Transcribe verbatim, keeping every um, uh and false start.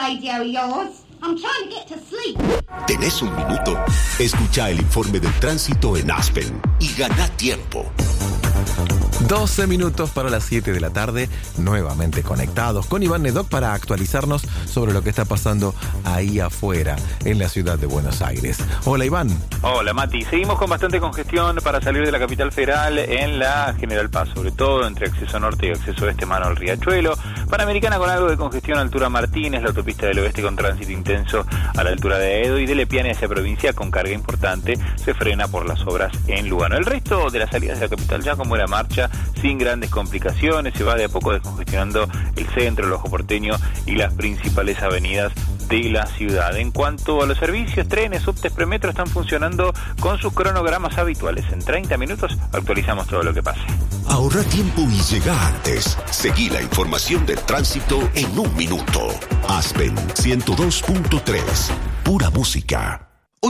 radio of yours. I'm trying to get to sleep. ¿Tenés un minuto? Escucha el informe del tránsito en Aspen y gana tiempo. doce minutos para las siete de la tarde, nuevamente conectados con Iván Nedoc para actualizarnos sobre lo que está pasando ahí afuera, en la ciudad de Buenos Aires. Hola, Iván. Hola, Mati. Seguimos con bastante congestión para salir de la capital federal en la General Paz, sobre todo entre acceso norte y acceso oeste, mano al Riachuelo. Panamericana con algo de congestión a altura Martínez, la autopista del oeste con tránsito intenso a la altura de Edo, y de Lepiane hacia provincia con carga importante se frena por las obras en Lugano. El resto de las salidas de la capital ya con buena marcha, sin grandes complicaciones, se va de a poco descongestionando el centro, el Ojo Porteño y las principales avenidas de la ciudad. En cuanto a los servicios, trenes, subtes, premetro están funcionando con sus cronogramas habituales. En treinta minutos actualizamos todo lo que pase. Ahorra tiempo y llega antes. Seguí la información del tránsito en un minuto. Aspen ciento dos punto tres. Pura música.